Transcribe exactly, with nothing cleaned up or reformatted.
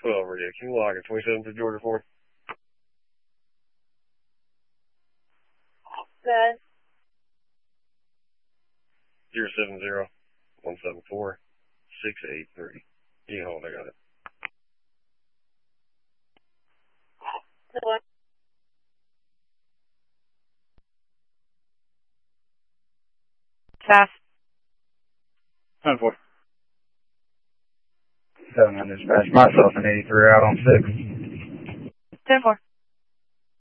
twelve radio. Can you log in twenty-seven for Georgia four? Good. zero seven zero, one seven four, six eight three. You can hold, I got it. What? Fast. ten four. seven on dispatch. Myself and eighty-three out on six. ten four.